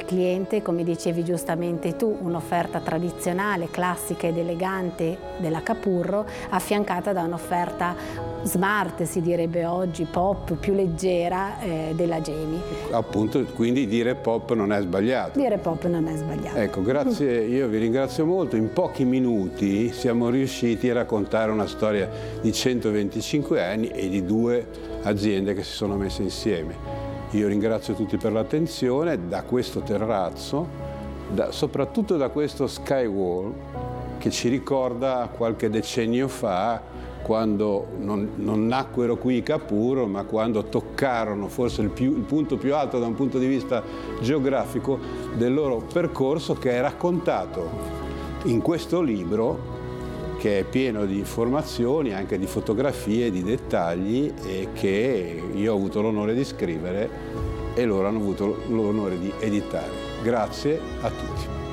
cliente, come dicevi giustamente tu, un'offerta tradizionale, classica ed elegante della Capurro, affiancata da un'offerta smart, si direbbe oggi, pop, più leggera della Jamie. Appunto, quindi dire pop non è sbagliato. Dire pop non è sbagliato. Ecco, grazie, io vi ringrazio molto. In pochi minuti siamo riusciti a raccontare una storia di 125 anni e di 2 aziende che si sono messe insieme. Io ringrazio tutti per l'attenzione. Da questo terrazzo, soprattutto da questo skywall che ci ricorda qualche decennio fa, quando non nacquero qui i Capurro, ma quando toccarono forse il punto più alto da un punto di vista geografico del loro percorso, che è raccontato in questo libro, che è pieno di informazioni, anche di fotografie, di dettagli, e che io ho avuto l'onore di scrivere e loro hanno avuto l'onore di editare. Grazie a tutti.